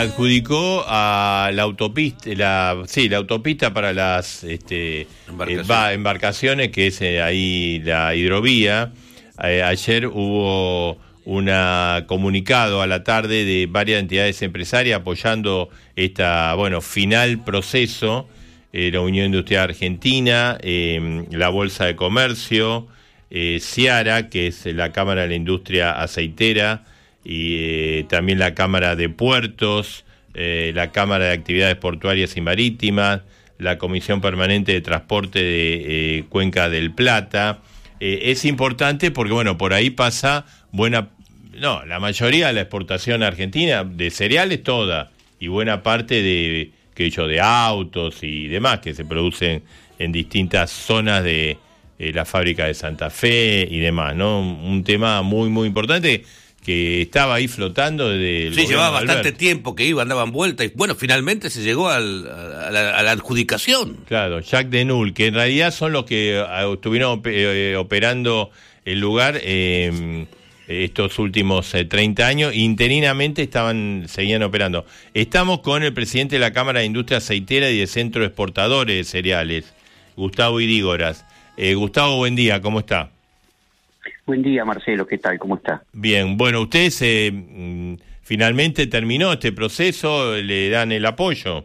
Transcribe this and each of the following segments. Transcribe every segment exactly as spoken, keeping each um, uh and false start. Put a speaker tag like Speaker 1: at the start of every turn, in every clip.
Speaker 1: Adjudicó a la autopista, la, sí, la autopista para las este, embarcaciones. Eh, va, embarcaciones, que es eh, ahí la hidrovía. Eh, ayer hubo un comunicado a la tarde de varias entidades empresarias apoyando esta, bueno, final proceso. Eh, la Unión Industrial Argentina, eh, la Bolsa de Comercio, eh, Ciara, que es la Cámara de la Industria Aceitera, y eh, también la Cámara de Puertos, eh, la Cámara de Actividades Portuarias y Marítimas, la Comisión Permanente de Transporte de eh, Cuenca del Plata. Eh, es importante porque, bueno, por ahí pasa buena, no, la mayoría de la exportación argentina, de cereales toda, y buena parte de, que yo, de autos y demás, que se producen en distintas zonas de eh, la fábrica de Santa Fe y demás, ¿no? Un tema muy, muy importante, que estaba ahí flotando desde...
Speaker 2: Sí, llevaba bastante tiempo que iba, andaban vuelta, y bueno, finalmente se llegó al, a, la, a la adjudicación.
Speaker 1: Claro, Jacques Denul, que en realidad son los que uh, estuvieron op- eh, operando el lugar eh, estos últimos eh, treinta años, interinamente estaban seguían operando. Estamos con el presidente de la Cámara de Industria Aceitera y de Centro de Exportadores de Cereales, Gustavo Irígoras. Eh, Gustavo, buen día, ¿cómo está?
Speaker 3: Buen día, Marcelo, ¿qué tal? ¿Cómo está?
Speaker 1: Bien, bueno, usted se, mm, finalmente terminó este proceso, ¿le dan el apoyo?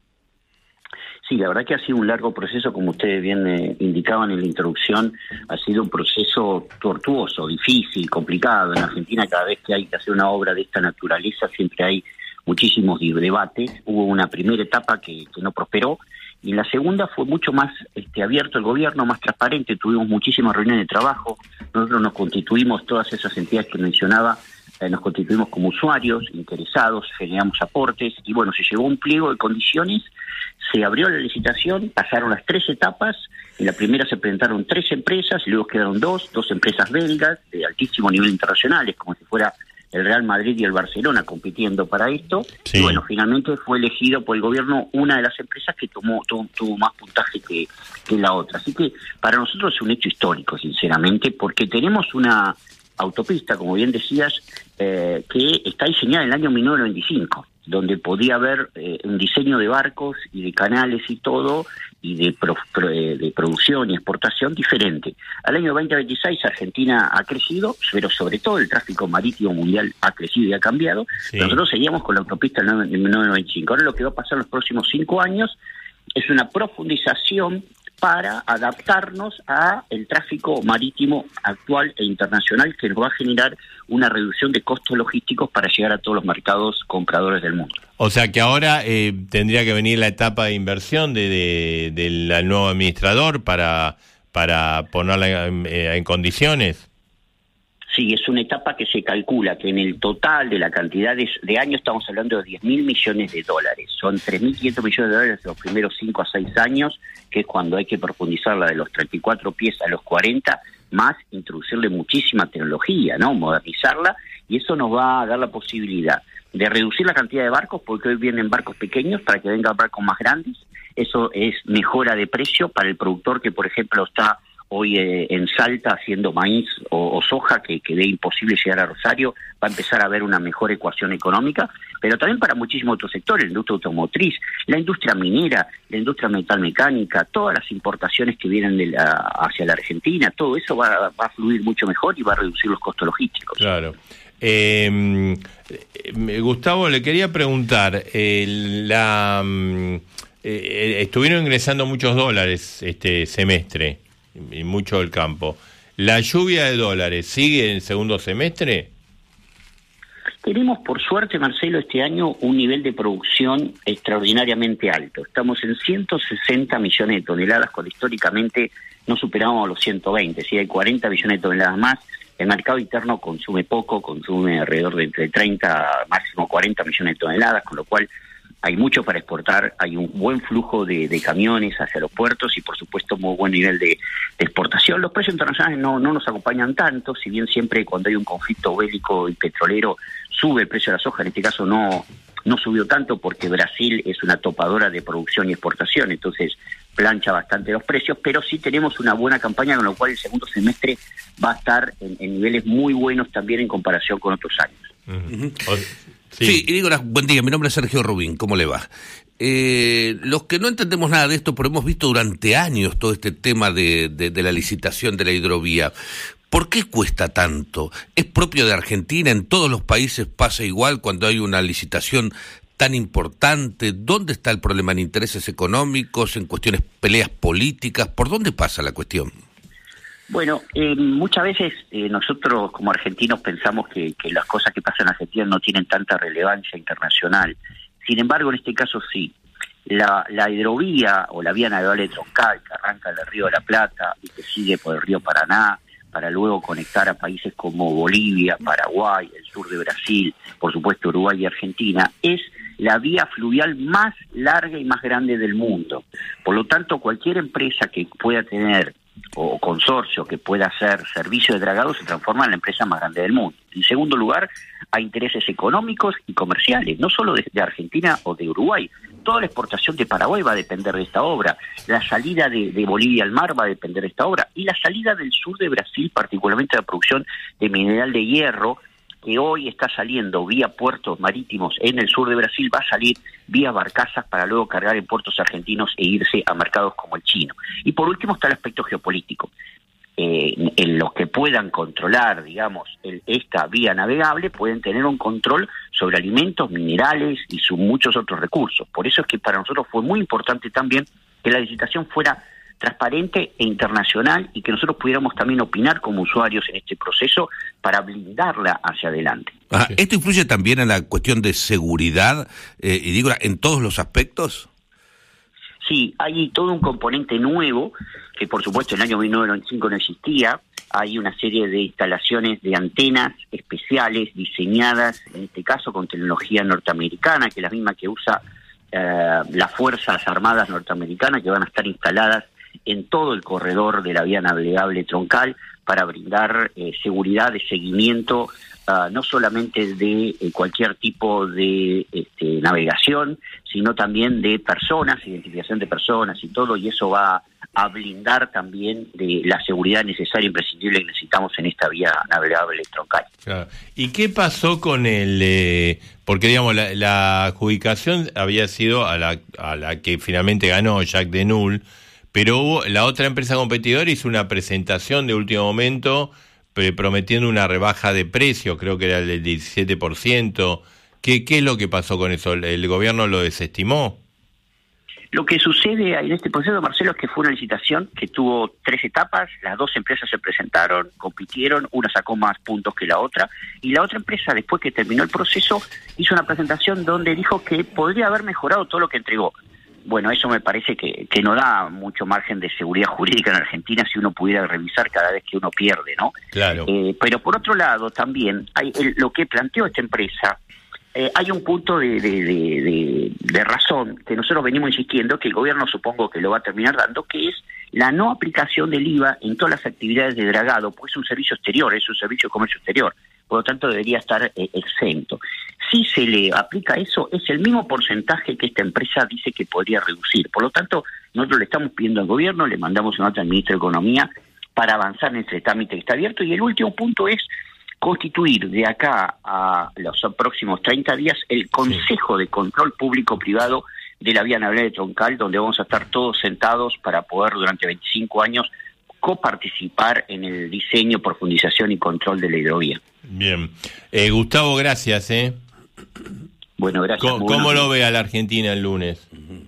Speaker 3: Sí, la verdad que ha sido un largo proceso, como ustedes bien eh, indicaban en la introducción, ha sido un proceso tortuoso, difícil, complicado. En Argentina, cada vez que hay que hacer una obra de esta naturaleza, siempre hay muchísimos debates. Hubo una primera etapa que, que no prosperó, y la segunda fue mucho más este, abierto el gobierno, más transparente, tuvimos muchísimas reuniones de trabajo, nosotros nos constituimos, todas esas entidades que mencionaba, eh, nos constituimos como usuarios, interesados, generamos aportes, y bueno, se llegó a un pliego de condiciones, se abrió la licitación, pasaron las tres etapas, en la primera se presentaron tres empresas, y luego quedaron dos, dos empresas belgas de altísimo nivel internacionales, como si fuera el Real Madrid y el Barcelona compitiendo para esto, sí. Y bueno, finalmente fue elegido por el gobierno una de las empresas que tomó tuvo, tuvo más puntaje que, que la otra. Así que para nosotros es un hecho histórico, sinceramente, porque tenemos una autopista, como bien decías, eh, que está diseñada en el año mil novecientos noventa y cinco, donde podía haber eh, un diseño de barcos y de canales y todo, y de, pro, pro, de producción y exportación diferente. Al año veinte veintiséis Argentina ha crecido, pero sobre todo el tráfico marítimo mundial ha crecido y ha cambiado. Sí. Nosotros seguíamos con la autopista en mil novecientos noventa y cinco. Ahora lo que va a pasar en los próximos cinco años es una profundización para adaptarnos a el tráfico marítimo actual e internacional, que nos va a generar una reducción de costos logísticos para llegar a todos los mercados compradores del mundo.
Speaker 1: O sea que ahora eh, tendría que venir la etapa de inversión de, de, del nuevo administrador para, para ponerla en, en condiciones.
Speaker 3: Sí, es una etapa que se calcula que en el total de la cantidad de, de años estamos hablando de diez mil millones de dólares. Son tres mil quinientos millones de dólares los primeros cinco a seis años, que es cuando hay que profundizar la de los treinta y cuatro pies a los cuarenta, más introducirle muchísima tecnología, ¿no? Modernizarla, y eso nos va a dar la posibilidad de reducir la cantidad de barcos, porque hoy vienen barcos pequeños para que vengan barcos más grandes. Eso es mejora de precio para el productor que, por ejemplo, está hoy eh, en Salta haciendo maíz o, o soja, que, que ve imposible llegar a Rosario, va a empezar a haber una mejor ecuación económica, pero también para muchísimos otros sectores, la industria automotriz, la industria minera, la industria metalmecánica, todas las importaciones que vienen de la, hacia la Argentina, todo eso va, va a fluir mucho mejor y va a reducir los costos logísticos.
Speaker 1: Claro. Eh, Gustavo, le quería preguntar, eh, la eh, estuvieron ingresando muchos dólares este semestre, y mucho del campo. ¿La lluvia de dólares sigue en el segundo semestre?
Speaker 3: Tenemos, por suerte, Marcelo, este año un nivel de producción extraordinariamente alto. Estamos en ciento sesenta millones de toneladas, cuando históricamente no superábamos los ciento veinte. Si hay cuarenta millones de toneladas más, el mercado interno consume poco, consume alrededor de entre treinta, máximo cuarenta millones de toneladas, con lo cual hay mucho para exportar, hay un buen flujo de, de camiones hacia los puertos y, por supuesto, muy buen nivel de, de exportación. Los precios internacionales no, no nos acompañan tanto, si bien siempre cuando hay un conflicto bélico y petrolero sube el precio de la soja, en este caso no, no subió tanto porque Brasil es una topadora de producción y exportación, entonces plancha bastante los precios, pero sí tenemos una buena campaña, con lo cual el segundo semestre va a estar en, en niveles muy buenos también en comparación con otros años.
Speaker 1: Uh-huh.
Speaker 2: Sí, sí, y digo, buen día, mi nombre es Sergio Rubín, ¿cómo le va? Eh, los que no entendemos nada de esto, pero hemos visto durante años todo este tema de, de, de la licitación de la hidrovía, ¿por qué cuesta tanto? ¿Es propio de Argentina? ¿En todos los países pasa igual cuando hay una licitación tan importante? ¿Dónde está el problema? ¿En intereses económicos? ¿En cuestiones, peleas políticas? ¿Por dónde pasa la cuestión?
Speaker 3: Bueno, eh, muchas veces eh, nosotros como argentinos pensamos que, que las cosas que pasan en Argentina no tienen tanta relevancia internacional. Sin embargo, en este caso sí. La, la hidrovía o la vía navegable troncal que arranca del Río de la Plata y que sigue por el río Paraná para luego conectar a países como Bolivia, Paraguay, el sur de Brasil, por supuesto Uruguay y Argentina, es la vía fluvial más larga y más grande del mundo. Por lo tanto, cualquier empresa que pueda tener o consorcio que pueda hacer servicio de dragado se transforma en la empresa más grande del mundo. En segundo lugar, hay intereses económicos y comerciales, no solo de, de Argentina o de Uruguay. Toda la exportación de Paraguay va a depender de esta obra, la salida de, de Bolivia al mar va a depender de esta obra, y la salida del sur de Brasil, particularmente la producción de mineral de hierro, que hoy está saliendo vía puertos marítimos en el sur de Brasil, va a salir vía barcazas para luego cargar en puertos argentinos e irse a mercados como el chino. Y por último está el aspecto geopolítico. Eh, en los que puedan controlar, digamos, el, esta vía navegable, pueden tener un control sobre alimentos, minerales y sus muchos otros recursos. Por eso es que para nosotros fue muy importante también que la licitación fuera transparente e internacional y que nosotros pudiéramos también opinar como usuarios en este proceso para blindarla hacia adelante.
Speaker 2: Ah, ¿esto influye también en la cuestión de seguridad, eh, y digo, en todos los aspectos?
Speaker 3: Sí, hay todo un componente nuevo, que por supuesto en el año mil novecientos noventa y cinco no existía. Hay una serie de instalaciones de antenas especiales diseñadas, en este caso con tecnología norteamericana, que es la misma que usa eh, las Fuerzas Armadas norteamericanas, que van a estar instaladas en todo el corredor de la vía navegable troncal para brindar eh, seguridad de seguimiento, uh, no solamente de eh, cualquier tipo de este, navegación, sino también de personas, identificación de personas y todo, y eso va a blindar también de la seguridad necesaria e imprescindible que necesitamos en esta vía navegable troncal.
Speaker 1: Claro. ¿Y qué pasó con el...? Eh, porque, digamos, la, la adjudicación había sido a la, a la que finalmente ganó Jacques Denul, pero hubo, la otra empresa competidora hizo una presentación de último momento pre- prometiendo una rebaja de precio, creo que era el del diecisiete por ciento. ¿Qué, qué es lo que pasó con eso? ¿El gobierno lo desestimó?
Speaker 3: Lo que sucede en este proceso, Marcelo, es que fue una licitación que tuvo tres etapas, las dos empresas se presentaron, compitieron, una sacó más puntos que la otra, y la otra empresa, después que terminó el proceso, hizo una presentación donde dijo que podría haber mejorado todo lo que entregó. Bueno, eso me parece que, que no da mucho margen de seguridad jurídica en Argentina si uno pudiera revisar cada vez que uno pierde, ¿no?
Speaker 1: Claro.
Speaker 3: Eh, pero por otro lado, también hay el, lo que planteó esta empresa, eh, hay un punto de, de, de, de, de razón que nosotros venimos insistiendo, que el gobierno supongo que lo va a terminar dando, que es la no aplicación del I V A en todas las actividades de dragado, pues es un servicio exterior, es un servicio de comercio exterior, por lo tanto debería estar eh, exento. Si se le aplica eso, es el mismo porcentaje que esta empresa dice que podría reducir. Por lo tanto, nosotros le estamos pidiendo al gobierno, le mandamos una nota al ministro de Economía para avanzar en este trámite que está abierto. Y el último punto es constituir de acá a los próximos treinta días el Consejo de Control Público-Privado de la vía navegable troncal, donde vamos a estar todos sentados para poder durante veinticinco años coparticipar en el diseño, profundización y control de la hidrovía.
Speaker 1: Bien. Eh, Gustavo, gracias, ¿eh?
Speaker 3: Bueno, gracias.
Speaker 1: ¿Cómo, ¿cómo lo ve a la Argentina el lunes?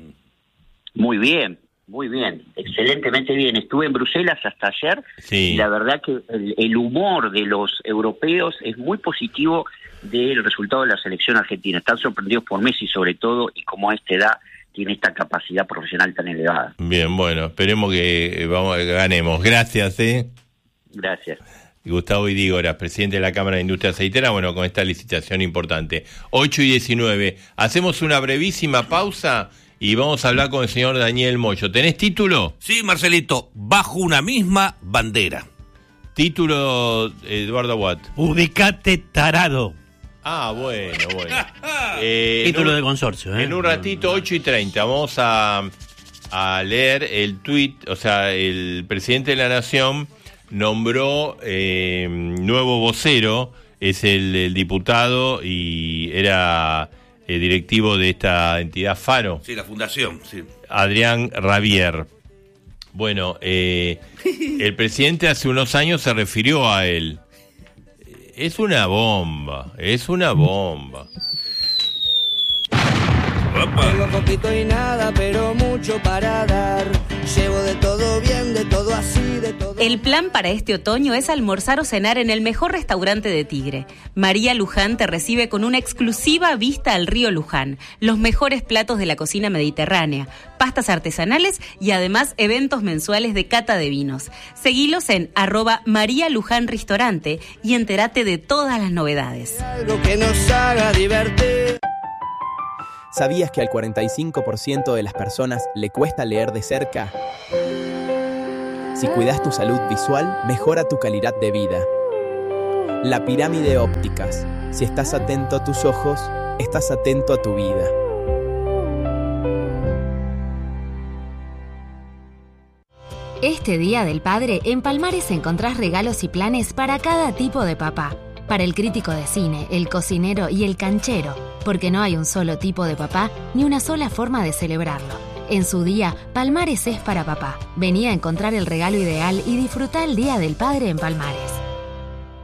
Speaker 3: Muy bien, muy bien, excelentemente bien. Estuve en Bruselas hasta ayer,
Speaker 1: sí.
Speaker 3: Y la verdad que el, el humor de los europeos es muy positivo del resultado de la selección argentina. Están sorprendidos por Messi sobre todo, y como a esta edad tiene esta capacidad profesional tan elevada.
Speaker 1: Bien, bueno, esperemos que vamos ganemos. Gracias, ¿eh?
Speaker 3: Gracias.
Speaker 1: Gustavo Idígoras, presidente de la Cámara de Industria Aceitera, bueno, con esta licitación importante. ocho y diecinueve. Hacemos una brevísima pausa y vamos a hablar con el señor Daniel Moyo. ¿Tenés título?
Speaker 2: Sí, Marcelito, bajo una misma bandera.
Speaker 1: Título, Eduardo Watt.
Speaker 4: Ubicate tarado.
Speaker 1: Ah, bueno, bueno. eh,
Speaker 4: Título
Speaker 1: un,
Speaker 4: de consorcio, ¿eh?
Speaker 1: En un ratito, ocho y treinta, vamos a, a leer el tuit, o sea, el presidente de la Nación nombró eh, nuevo vocero es el, el diputado y era eh, directivo de esta entidad Faro.
Speaker 2: Sí, la fundación, sí.
Speaker 1: Adrián Rabier. Bueno, eh, el presidente hace unos años se refirió a él. Es una bomba, es una bomba.
Speaker 5: Tengo poquito y nada, pero mucho para dar. Llevo de todo bien, de todo así, de todo...
Speaker 6: El plan para este otoño es almorzar o cenar en el mejor restaurante de Tigre. María Luján te recibe con una exclusiva vista al río Luján, los mejores platos de la cocina mediterránea, pastas artesanales y además eventos mensuales de cata de vinos. Seguilos en arroba María Luján Ristorante y entérate de todas las novedades.
Speaker 5: Algo que nos haga divertir.
Speaker 7: ¿Sabías que al cuarenta y cinco por ciento de las personas le cuesta leer de cerca? Si cuidas tu salud visual, mejora tu calidad de vida. La Pirámide Ópticas. Si estás atento a tus ojos, estás atento a tu vida.
Speaker 8: Este Día del Padre, en Palmares encontrás regalos y planes para cada tipo de papá. Para el crítico de cine, el cocinero y el canchero, porque no hay un solo tipo de papá ni una sola forma de celebrarlo. En su día, Palmares es para papá. Vení a encontrar el regalo ideal y disfrutá el Día del Padre en Palmares.